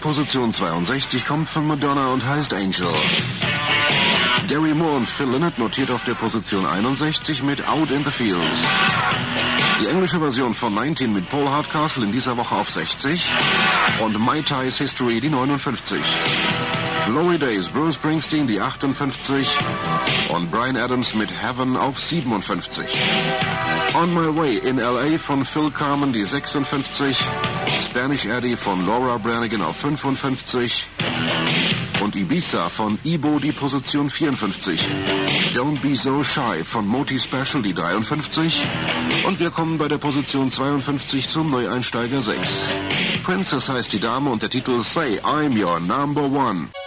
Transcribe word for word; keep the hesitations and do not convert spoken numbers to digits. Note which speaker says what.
Speaker 1: Position zweiundsechzig kommt von Madonna und heißt Angel. Gary Moore und Phil Lynott notiert auf der Position einundsechzig mit Out in the Fields. Die englische Version von neunzehn mit Paul Hardcastle in dieser Woche auf sechzig und My Ties History die neunundfünfzig. Glory Days, Bruce Springsteen die achtundfünfzig und Bryan Adams mit Heaven auf siebenundfünfzig. On My Way in L A von Phil Carmen die sechsundfünfzig, Spanish Eddie von Laura Branigan auf fünfundfünfzig und Ibiza von Ibo die Position vierundfünfzig. Don't Be So Shy von Moti Special die dreiundfünfzig und wir kommen bei der Position zweiundfünfzig zum Neueinsteiger sechs. Princess heißt die Dame und der Titel Say I'm Your Number One.